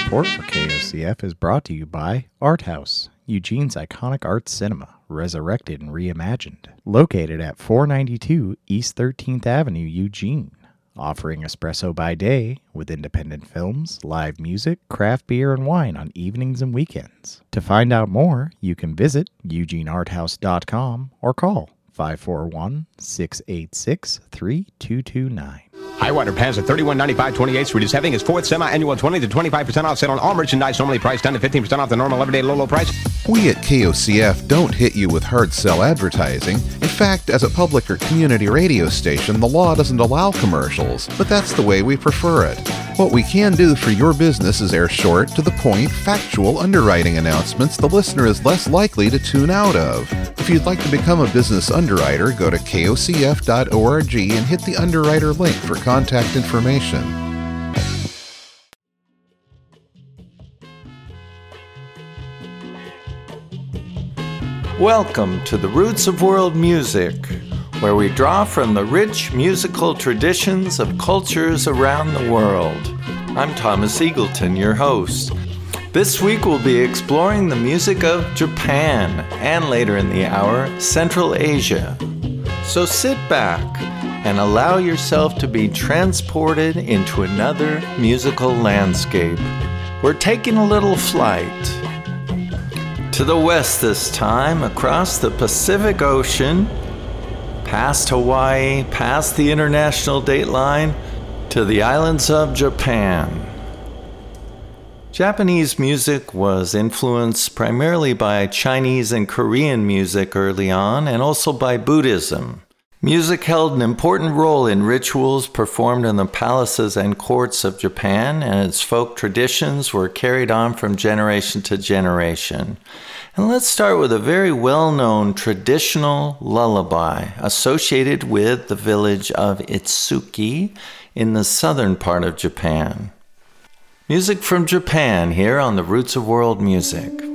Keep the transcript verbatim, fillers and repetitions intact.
Support for K O C F is brought to you by Art House, Eugene's iconic art cinema, resurrected and reimagined. Located at four ninety-two East thirteenth Avenue, Eugene. Offering espresso by day with independent films, live music, craft beer, and wine on evenings and weekends. To find out more, you can visit eugene art house dot com or call five four one, six eight six, three two two nine. Highwater Pants at thirty-one ninety-five twenty-eighth Street is having its fourth semi-annual twenty to twenty-five percent off sale on all merchandise normally priced ten to fifteen percent off the normal everyday low, low price. We at K O C F don't hit you with hard sell advertising. In fact, as a public or community radio station, the law doesn't allow commercials, but that's the way we prefer it. What we can do for your business is air short, to the point, factual underwriting announcements the listener is less likely to tune out of. If you'd like to become a business underwriter, go to K O C F dot org and hit the underwriter link for contact information. Welcome to the Roots of World Music, where we draw from the rich musical traditions of cultures around the world. I'm Thomas Eagleton, your host. This week we'll be exploring the music of Japan, and later in the hour, Central Asia. So sit back and allow yourself to be transported into another musical landscape. We're taking a little flight. To the west this time, across the Pacific Ocean, past Hawaii, past the international date line, to the islands of Japan. Japanese music was influenced primarily by Chinese and Korean music early on, and also by Buddhism. Music held an important role in rituals performed in the palaces and courts of Japan, and its folk traditions were carried on from generation to generation. And let's start with a very well-known traditional lullaby associated with the village of Itsuki in the southern part of Japan. Music from Japan here on the Roots of World Music.